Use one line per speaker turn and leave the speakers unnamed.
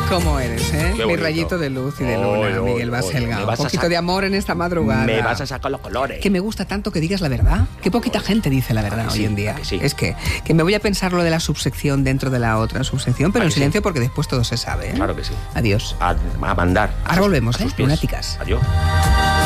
¿Cómo eres, eh?
Qué
Mi
bonito.
rayito de luz y de luna, Miguel Baselga. Un poquito de amor en esta madrugada.
Me vas a sacar los colores.
Que me gusta tanto que digas la verdad. Que poquita gente dice la verdad hoy en día.
Sí.
Es que me voy a pensar lo de la subsección dentro de la otra subsección, pero en silencio porque después todo se sabe. ¿eh?
Claro que sí.
Adiós.
A mandar.
Ahora volvemos,
a sus
¿eh?
pies.
Lunáticas.
Adiós.